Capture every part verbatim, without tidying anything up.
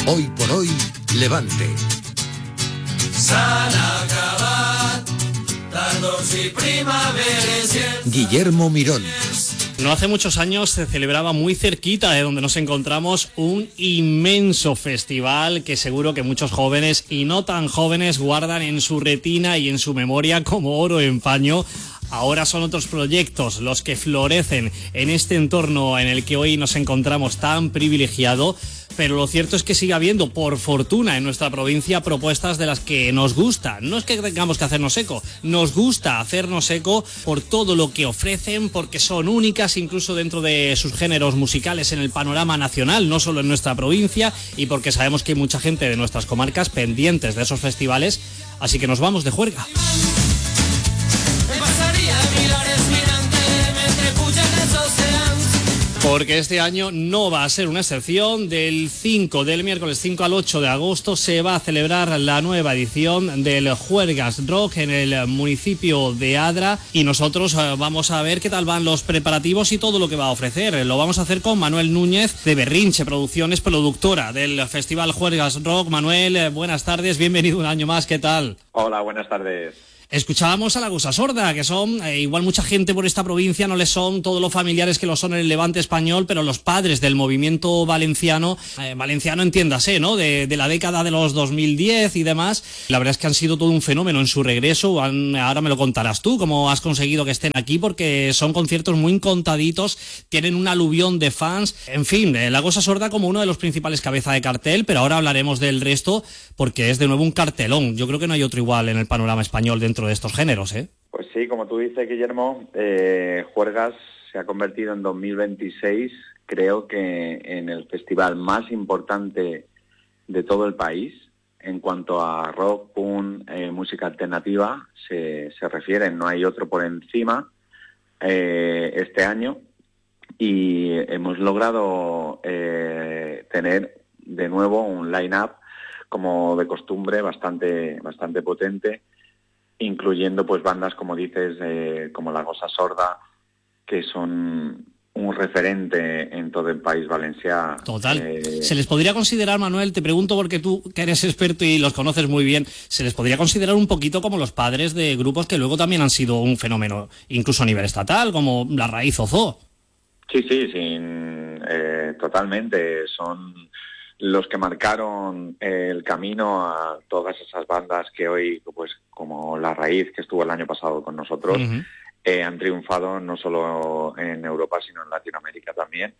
Hoy por hoy, Levante. Guillermo Mirón. No hace muchos años se celebraba muy cerquita de donde nos encontramos un inmenso festival que seguro que muchos jóvenes y no tan jóvenes guardan en su retina y en su memoria como oro en paño. Ahora son otros proyectos los que florecen en este entorno en el que hoy nos encontramos tan privilegiado, pero lo cierto es que sigue habiendo, por fortuna, en nuestra provincia propuestas de las que nos gusta. No es que tengamos que hacernos eco, nos gusta hacernos eco por todo lo que ofrecen, porque son únicas incluso dentro de sus géneros musicales en el panorama nacional, no solo en nuestra provincia, y porque sabemos que hay mucha gente de nuestras comarcas pendientes de esos festivales, así que nos vamos de juerga. Porque este año no va a ser una excepción. Del cinco, del miércoles cinco al ocho de agosto se va a celebrar la nueva edición del Juergas Rock en el municipio de Adra y nosotros vamos a ver qué tal van los preparativos y todo lo que va a ofrecer. Lo vamos a hacer con Manuel Núñez de Berrinche Producciones, productora del Festival Juergas Rock. Manuel, buenas tardes, bienvenido un año más, ¿qué tal? Hola, buenas tardes. Escuchábamos a la Gosa Sorda, que son, eh, igual mucha gente por esta provincia no les son todos los familiares que lo son en el Levante español, pero los padres del movimiento valenciano, eh, valenciano entiéndase, ¿no? De, de la década de los dos mil diez y demás. La verdad es que han sido todo un fenómeno en su regreso. Han, ahora me lo contarás tú, cómo has conseguido que estén aquí, porque son conciertos muy contaditos, tienen un aluvión de fans. En fin, eh, la Gosa Sorda como uno de los principales cabeza de cartel, pero ahora hablaremos del resto, porque es de nuevo un cartelón. Yo creo que no hay otro igual en el panorama español dentro de estos géneros, ¿eh? Pues sí, como tú dices, Guillermo, eh, Juergas se ha convertido en dos mil veintiséis, creo que en el festival más importante de todo el país en cuanto a rock, punk, eh, música alternativa se, se refiere. No hay otro por encima eh, este año y hemos logrado eh, tener de nuevo un line-up como de costumbre bastante, bastante potente, incluyendo pues bandas, como dices, eh, como la Gosa Sorda, que son un referente en todo el país valenciano. Total. Eh... ¿Se les podría considerar, Manuel, te pregunto porque tú, que eres experto y los conoces muy bien, se les podría considerar un poquito como los padres de grupos que luego también han sido un fenómeno, incluso a nivel estatal, como La Raíz o Zoo? Sí, sí, sin, eh, totalmente. Son los que marcaron el camino a todas esas bandas que hoy, pues como La Raíz, que estuvo el año pasado con nosotros, uh-huh. eh, han triunfado no solo en Europa, sino en Latinoamérica también.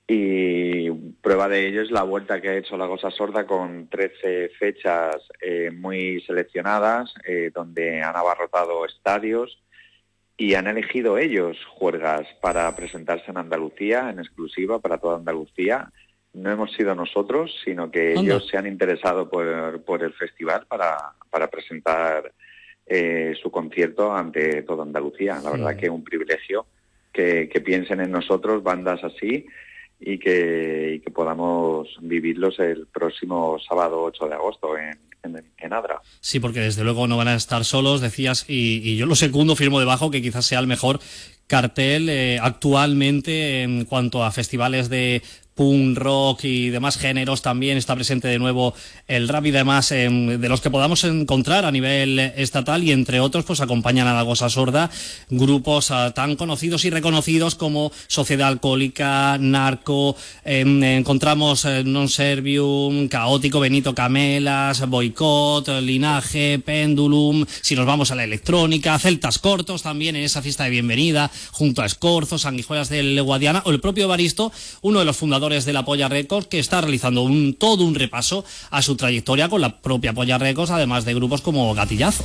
Y prueba de ello es la vuelta que ha hecho la Gosa Sorda con trece fechas eh, muy seleccionadas, eh, donde han abarrotado estadios y han elegido ellos Juergas para presentarse en Andalucía, en exclusiva para toda Andalucía. No hemos sido nosotros, sino que ¿Onda? ellos se han interesado por, por el festival para, para presentar eh, su concierto ante toda Andalucía. La verdad sí. que es un privilegio que, que piensen en nosotros bandas así y que, y que podamos vivirlos el próximo sábado ocho de agosto en, en, en Adra. Sí, porque desde luego no van a estar solos, decías, y, y yo lo segundo, firmo debajo, que quizás sea el mejor cartel eh, actualmente en cuanto a festivales de punk, rock y demás géneros. También está presente de nuevo el rap y demás, eh, de los que podamos encontrar a nivel estatal, y entre otros pues acompañan a la Gosa Sorda grupos uh, tan conocidos y reconocidos como Sociedad Alcohólica, Narco, eh, encontramos eh, Non Servium, Caótico, Benito Camelas, Boicot, Linaje, Pendulum. Si nos vamos a la electrónica, Celtas Cortos también en esa fiesta de bienvenida, junto a Escorzo, Sanguijuelas del Guadiana, o el propio Evaristo, uno de los fundadores de la Polla Records, que está realizando un, todo un repaso a su trayectoria con la propia Polla Records, además de grupos como Gatillazo.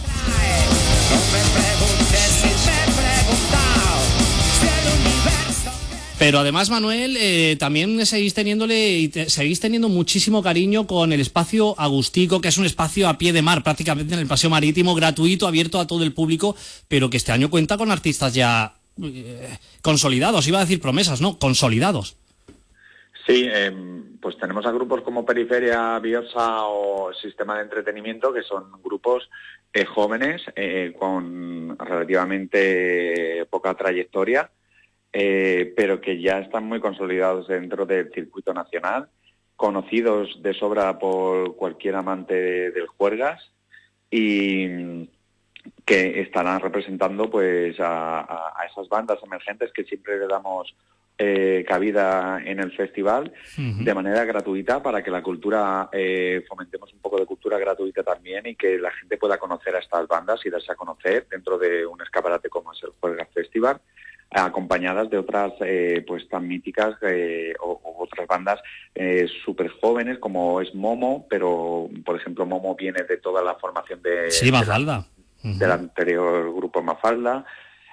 Pero además, Manuel, eh, también seguís teniéndole, te, seguís teniendo muchísimo cariño con el espacio Agustico, que es un espacio a pie de mar, prácticamente en el paseo marítimo, gratuito, abierto a todo el público, pero que este año cuenta con artistas ya eh, consolidados, iba a decir promesas, ¿no? Consolidados. Sí, eh, pues tenemos a grupos como Periferia, Biosa o Sistema de Entretenimiento, que son grupos eh, jóvenes eh, con relativamente poca trayectoria, eh, pero que ya están muy consolidados dentro del circuito nacional conocidos de sobra por cualquier amante de, del juergas y que estarán representando pues a, a, a esas bandas emergentes que siempre le damos eh, cabida en el festival uh-huh. de manera gratuita para que la cultura, eh, fomentemos un poco de cultura gratuita también y que la gente pueda conocer a estas bandas y darse a conocer dentro de un escaparate como es el Juergas Festival, acompañadas de otras eh, pues tan míticas eh, o, o otras bandas eh, súper jóvenes como es Momo, pero por ejemplo Momo viene de toda la formación de, sí, Mafalda. de la, uh-huh. del anterior grupo Mafalda,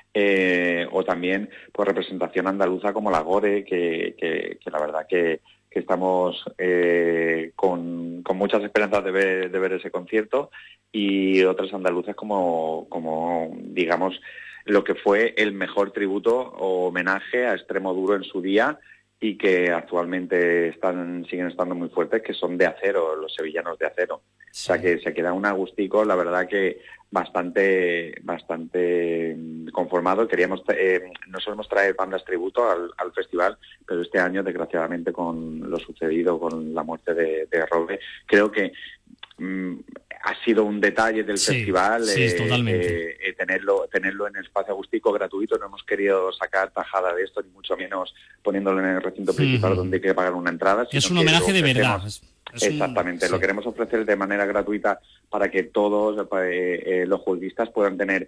eh, o también por representación andaluza como la Gore, que, que, que la verdad que, que estamos eh, con, con muchas esperanzas de ver, de ver ese concierto, y otras andaluzas como, como digamos, lo que fue el mejor tributo o homenaje a Extremoduro en su día y que actualmente están siguen estando muy fuertes, que son de Acero, los sevillanos de Acero. Sí. O sea que se queda un agustico, la verdad que bastante bastante conformado. Queríamos eh, no solemos traer bandas tributo al, al festival, pero este año, desgraciadamente, con lo sucedido con la muerte de, de Robe, creo que mmm, ha sido un detalle del sí, festival sí, eh, totalmente. Eh, eh, tenerlo tenerlo en espacio acústico gratuito. No hemos querido sacar tajada de esto, ni mucho menos poniéndolo en el recinto principal, mm. donde hay que pagar una entrada. Es un homenaje de verdad. Es Exactamente, un, sí. Lo queremos ofrecer de manera gratuita para que todos eh, eh, los jueguistas puedan tener,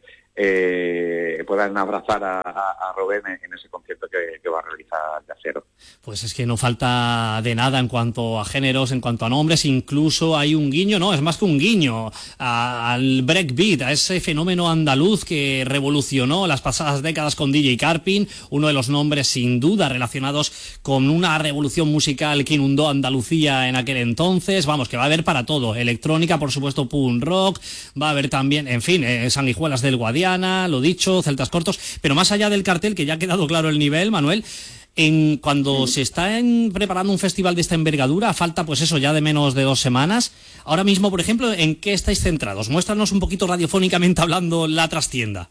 eh, puedan abrazar a, a, a Robén en, en ese concierto que, que va a realizar de Acero. Pues es que no falta de nada en cuanto a géneros, en cuanto a nombres, incluso hay un guiño, no, es más que un guiño, a, al breakbeat, a ese fenómeno andaluz que revolucionó las pasadas décadas con D J Carpin, uno de los nombres sin duda relacionados con una revolución musical que inundó Andalucía en aquel entonces. Entonces, vamos, que va a haber para todo, electrónica, por supuesto, punk rock, va a haber también, en fin, eh, sanguijuelas del Guadiana, lo dicho, celtas cortos, pero más allá del cartel, que ya ha quedado claro el nivel, Manuel, en cuando se está en, preparando un festival de esta envergadura, falta pues eso ya de menos de dos semanas, ahora mismo, por ejemplo, ¿en qué estáis centrados? Muéstranos un poquito radiofónicamente hablando la trastienda.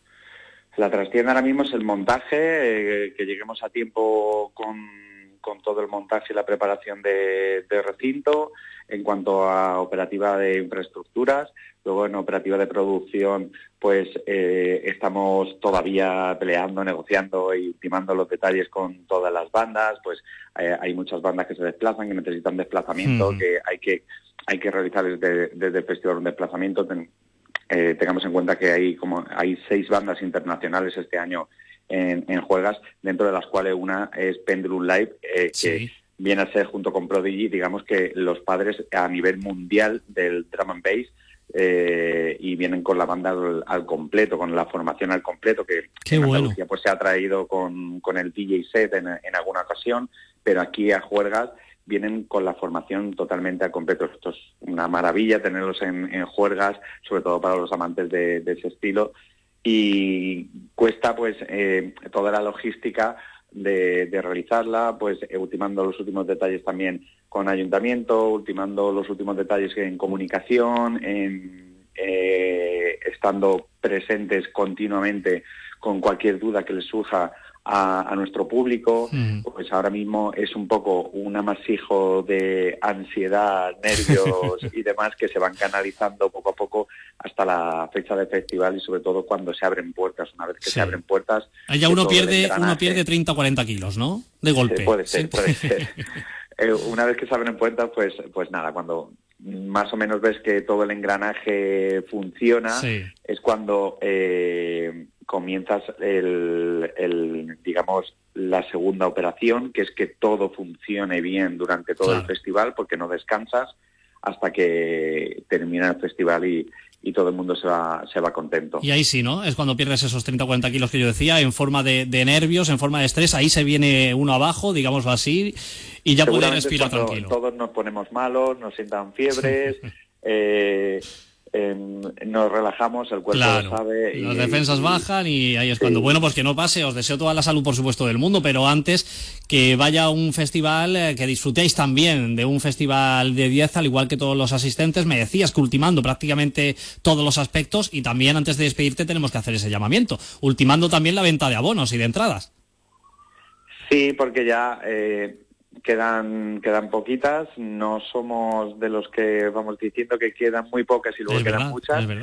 La trastienda ahora mismo es el montaje, eh, que lleguemos a tiempo con... con todo el montaje y la preparación de, de recinto. En cuanto a operativa de infraestructuras, luego en operativa de producción, pues eh, estamos todavía peleando, negociando y ultimando los detalles con todas las bandas. Pues eh, hay muchas bandas que se desplazan, que necesitan desplazamiento, mm. que hay que hay que realizar desde, desde el festival un desplazamiento. Ten, eh, tengamos en cuenta que hay como hay seis bandas internacionales este año En, en Juergas, dentro de las cuales una es Pendulum Live, eh, sí. que viene a ser, junto con Prodigy, digamos que los padres a nivel mundial del drum and bass, eh, y vienen con la banda al, al completo, con la formación al completo, que Qué en bueno. Andalucía pues se ha traído con, con el D J set en, en alguna ocasión, pero aquí a Juergas vienen con la formación totalmente al completo. Esto es una maravilla tenerlos en, en Juergas, sobre todo para los amantes de, de ese estilo. Y cuesta pues eh, toda la logística de, de realizarla, pues eh, ultimando los últimos detalles también con ayuntamiento, ultimando los últimos detalles en comunicación, en, eh, estando presentes continuamente con cualquier duda que les surja a, a nuestro público. Mm. Pues ahora mismo es un poco un amasijo de ansiedad, nervios y demás que se van canalizando poco a poco hasta la fecha del festival, y sobre todo cuando se abren puertas. Una vez que sí. se abren puertas, allá uno pierde uno pierde treinta o cuarenta kilos, ¿no? De golpe. Sí, puede ser, sí. puede ser. eh, una vez que se abren puertas, pues pues nada, cuando más o menos ves que todo el engranaje funciona, sí. es cuando eh, comienzas el, el, digamos, la segunda operación, que es que todo funcione bien durante todo claro. el festival, porque no descansas hasta que termina el festival y, y todo el mundo se va se va contento. Y ahí sí, ¿no? Es cuando pierdes esos treinta o cuarenta kilos que yo decía, en forma de, de nervios, en forma de estrés, ahí se viene uno abajo, digámoslo así, y ya puedes respirar tranquilo. Todos nos ponemos malos, nos sientan fiebres, eh, eh, nos relajamos, el cuerpo claro, lo sabe. Y, las defensas y, bajan y ahí es sí. cuando, bueno, pues que no pase, os deseo toda la salud, por supuesto, del mundo, pero antes que vaya a un festival, eh, que disfrutéis también de un festival de diez, al igual que todos los asistentes. Me decías que ultimando prácticamente todos los aspectos, y también antes de despedirte tenemos que hacer ese llamamiento, ultimando también la venta de abonos y de entradas. Sí, porque ya... Eh, quedan quedan poquitas, no somos de los que vamos diciendo que quedan muy pocas y luego es quedan verdad, muchas. Es verdad.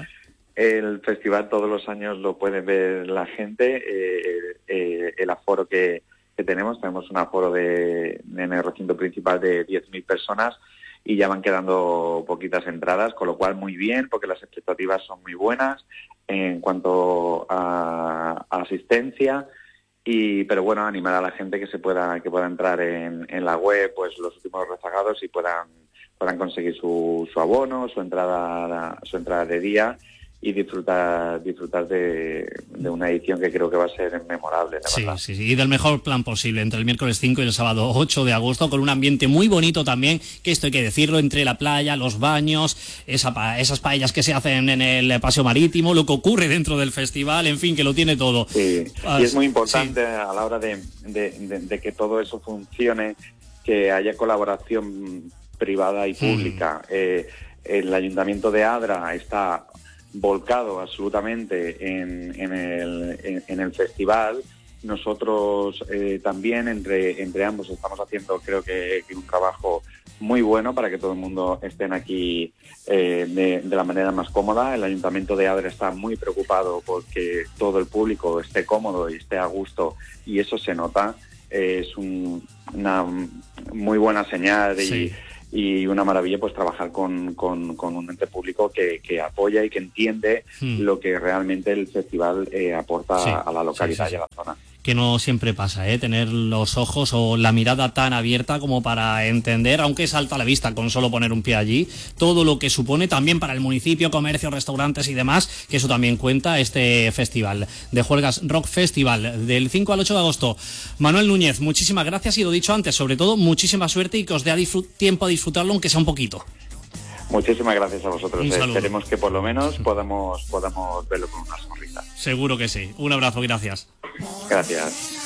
El festival todos los años lo puede ver la gente, eh, eh, el aforo que, que tenemos, tenemos un aforo de, en el recinto principal de diez mil personas y ya van quedando poquitas entradas, con lo cual muy bien, porque las expectativas son muy buenas en cuanto a, a asistencia. Y, pero bueno, animar a la gente que se pueda que pueda entrar en, en la web, pues los últimos rezagados y puedan puedan conseguir su, su abono, su entrada su entrada de día y disfrutar disfrutar de, de una edición que creo que va a ser memorable, la sí, verdad. Sí, sí, y del mejor plan posible, entre el miércoles cinco y el sábado ocho de agosto, con un ambiente muy bonito también, que esto hay que decirlo, entre la playa, los baños, esa pa esas paellas que se hacen en el paseo marítimo, lo que ocurre dentro del festival, en fin, que lo tiene todo. Sí, y es muy importante sí. a la hora de, de, de, de que todo eso funcione, que haya colaboración privada y pública. Mm. Eh, el Ayuntamiento de Adra está volcado absolutamente en, en, el, en, en el festival. Nosotros eh, también entre, entre ambos estamos haciendo creo que, que un trabajo muy bueno para que todo el mundo estén aquí eh, de, de la manera más cómoda. El Ayuntamiento de Adra está muy preocupado porque todo el público esté cómodo y esté a gusto y eso se nota. Eh, es un, una muy buena señal y, sí. y una maravilla pues trabajar con, con, con un ente público que, que apoya y que entiende hmm. lo que realmente el festival eh, aporta sí. a la localidad sí, sí, sí. y a la zona. Que no siempre pasa, ¿eh? Tener los ojos o la mirada tan abierta como para entender, aunque salta a la vista con solo poner un pie allí, todo lo que supone también para el municipio, comercio, restaurantes y demás, que eso también cuenta este festival de Juergas Rock Festival del cinco al ocho de agosto. Manuel Núñez, muchísimas gracias y lo dicho antes, sobre todo muchísima suerte y que os dé tiempo a disfrutarlo aunque sea un poquito. Muchísimas gracias a vosotros. Esperemos que por lo menos podamos, podamos verlo con una sonrisa. Seguro que sí. Un abrazo, gracias. Gracias.